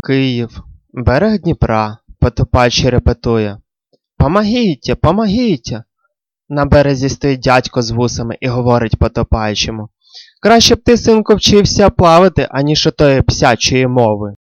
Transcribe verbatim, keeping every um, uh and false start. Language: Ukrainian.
Київ, берег Дніпра, Потопач репетує: «Помогіть, помогіть!» На березі стоїть дядько з вусами і говорить Потопаючому: «Краще б ти, синку, вчився плавати, аніж отої псячої мови».